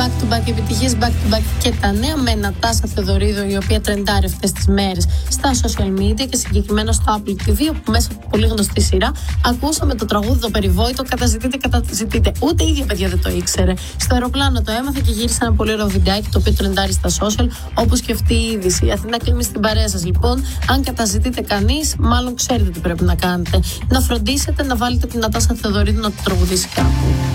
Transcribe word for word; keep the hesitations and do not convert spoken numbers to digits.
Back to back επιτυχίες, back to back και τα νέα με Νατάσα Θεοδωρίδου, η οποία τρεντάρει αυτές τις μέρες στα social media και συγκεκριμένα στο Apple τι βι, όπου μέσα από πολύ γνωστή σειρά ακούσαμε το τραγούδι το περιβόητο «Καταζητείτε, καταζητείτε». Ούτε η ίδια παιδιά δεν το ήξερε. Στο αεροπλάνο το έμαθε και γύρισε ένα πολύ ωραίο βιντεάκι το οποίο τρεντάρει στα social, όπως και αυτή η είδηση. Η Αθηνά κλείνει στην παρέα σας λοιπόν. Αν καταζητείτε κανείς, μάλλον ξέρετε τι πρέπει να κάνετε. Να φροντίσετε να βάλετε την Νατάσα Θεοδωρίδου να το τραγουδήσει κάπου.